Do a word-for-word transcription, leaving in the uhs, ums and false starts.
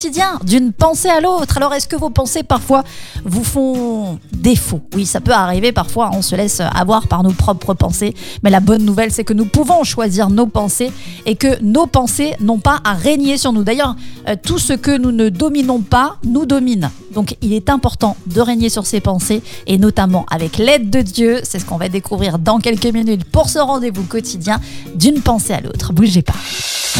quotidien, d'une pensée à l'autre. Alors, est-ce que vos pensées parfois vous font défaut? Oui, ça peut arriver parfois, on se laisse avoir par nos propres pensées, mais la bonne nouvelle, c'est que nous pouvons choisir nos pensées et que nos pensées n'ont pas à régner sur nous. D'ailleurs, euh, tout ce que nous ne dominons pas nous domine. Donc, il est important de régner sur ses pensées et notamment avec l'aide de Dieu. C'est ce qu'on va découvrir dans quelques minutes pour ce rendez-vous quotidien d'une pensée à l'autre. Bougez pas.